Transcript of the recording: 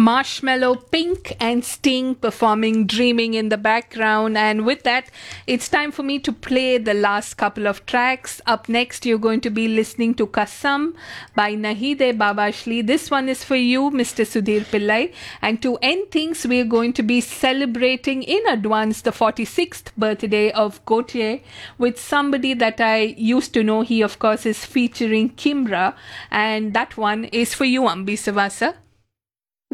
Marshmallow, Pink, and Sting performing Dreaming in the background. And with that, it's time for me to play the last couple of tracks. Up next, you're going to be listening to Kasam by Nahide Babashli. This one is for you, Mr. Sudhir Pillai. And to end things, we're going to be celebrating in advance the 46th birthday of Gautier with somebody that I used to know. He, of course, is featuring Kimra. And that one is for you, Ambi Savasa.